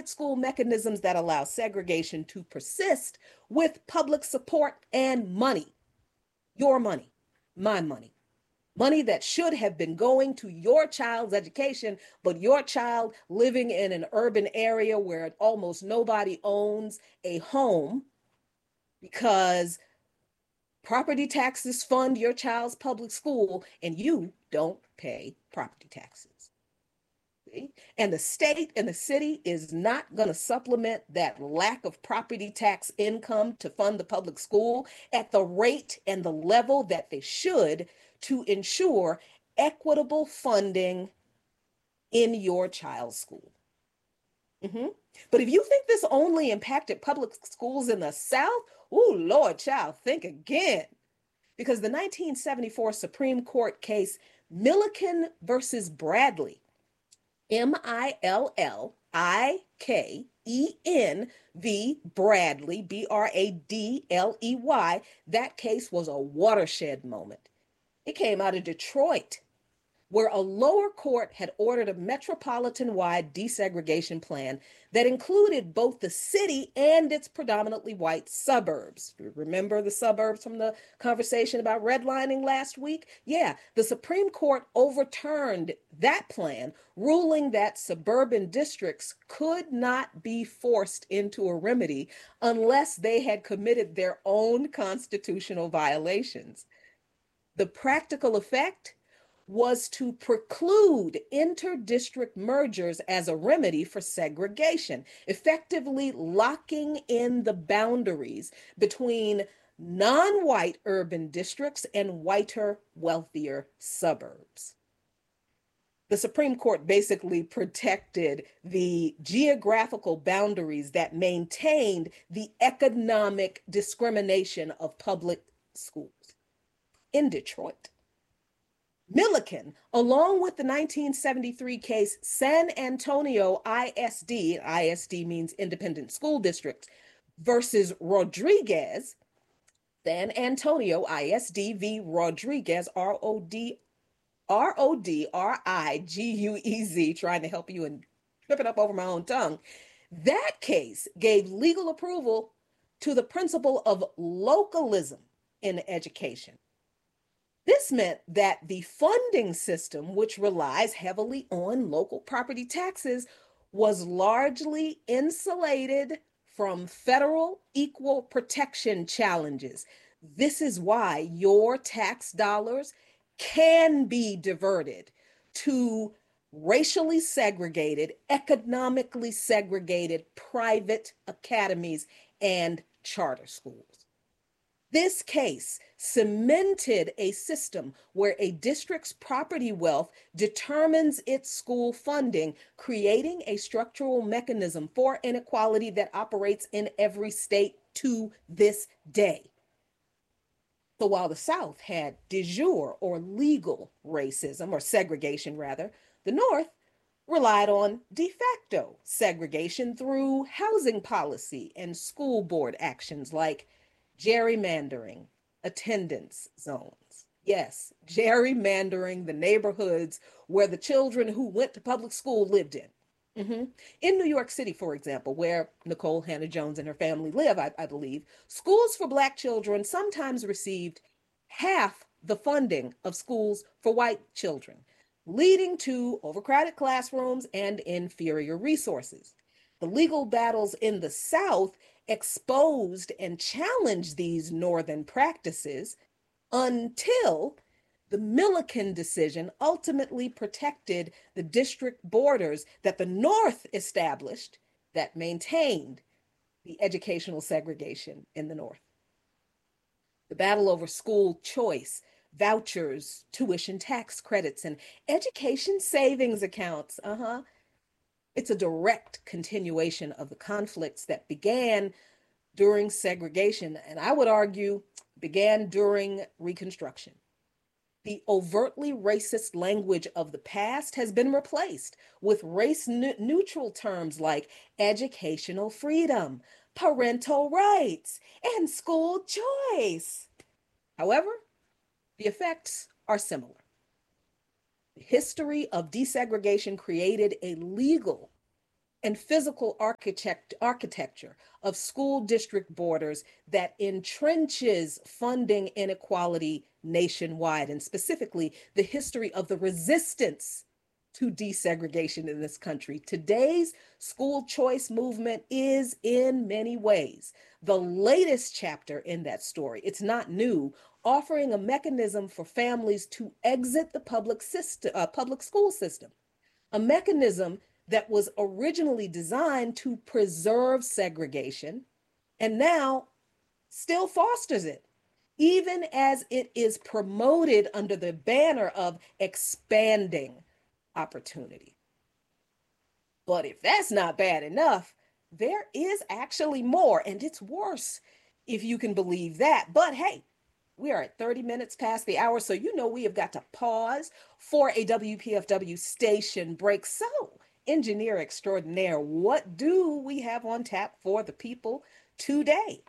private school mechanisms that allow segregation to persist with public support and money. Your money, my money. Money that should have been going to your child's education, but your child living in an urban area where almost nobody owns a home because property taxes fund your child's public school and you don't pay property taxes. See? And the state and the city is not going to supplement that lack of property tax income to fund the public school at the rate and the level that they should to ensure equitable funding in your child's school. Mm-hmm. But if you think this only impacted public schools in the South, oh, Lord, child, think again. Because the 1974 Supreme Court case Milliken versus Bradley, Milliken v. Bradley, Bradley, that case was a watershed moment. It came out of Detroit, where a lower court had ordered a metropolitan-wide desegregation plan that included both the city and its predominantly white suburbs. Remember the suburbs from the conversation about redlining last week? Yeah, the Supreme Court overturned that plan, ruling that suburban districts could not be forced into a remedy unless they had committed their own constitutional violations. The practical effect was to preclude inter-district mergers as a remedy for segregation, effectively locking in the boundaries between non-white urban districts and whiter, wealthier suburbs. The Supreme Court basically protected the geographical boundaries that maintained the economic discrimination of public schools. In Detroit, Milliken, along with the 1973 case San Antonio ISD, ISD means Independent School District, versus Rodriguez, San Antonio ISD v. Rodriguez, Rodriguez, trying to help you and trip it up over my own tongue. That case gave legal approval to the principle of localism in education. This meant that the funding system, which relies heavily on local property taxes, was largely insulated from federal equal protection challenges. This is why your tax dollars can be diverted to racially segregated, economically segregated private academies and charter schools. This case cemented a system where a district's property wealth determines its school funding, creating a structural mechanism for inequality that operates in every state to this day. So while the South had de jure or legal racism, or segregation rather, the North relied on de facto segregation through housing policy and school board actions like gerrymandering attendance zones. Yes, gerrymandering the neighborhoods where the children who went to public school lived in. Mm-hmm. In New York City, for example, where Nicole Hannah-Jones and her family live, I believe, schools for Black children sometimes received half the funding of schools for white children, leading to overcrowded classrooms and inferior resources. The legal battles in the South exposed and challenged these northern practices until the Milliken decision ultimately protected the district borders that the North established that maintained the educational segregation in the North. The battle over school choice, vouchers, tuition tax credits, and education savings accounts, it's a direct continuation of the conflicts that began during segregation, and I would argue began during Reconstruction. The overtly racist language of the past has been replaced with race-neutral terms like educational freedom, parental rights, and school choice. However, the effects are similar. The history of desegregation created a legal and physical architecture of school district borders that entrenches funding inequality nationwide, and specifically the history of the resistance to desegregation in this country. Today's school choice movement is in many ways the latest chapter in that story. It's not new, offering a mechanism for families to exit the public school system, a mechanism that was originally designed to preserve segregation and now still fosters it, even as it is promoted under the banner of expanding opportunity. But if that's not bad enough, there is actually more, and it's worse, if you can believe that. But hey, we are at 30 minutes past the hour, so you know we have got to pause for a WPFW station break. So, engineer extraordinaire, what do we have on tap for the people today?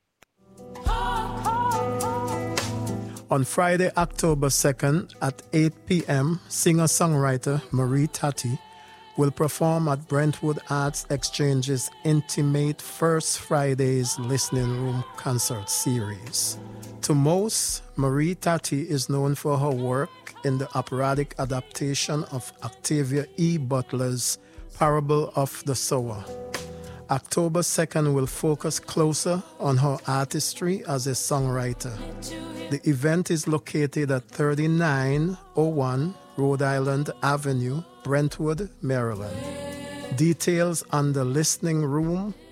On Friday, October 2nd at 8 p.m., singer-songwriter Marie Tati will perform at Brentwood Arts Exchange's Intimate First Friday's Listening Room Concert Series. To most, Marie Tati is known for her work in the operatic adaptation of Octavia E. Butler's Parable of the Sower. October 2nd will focus closer on her artistry as a songwriter. The event is located at 3901 Rhode Island Avenue, Brentwood, Maryland. Details on the listening room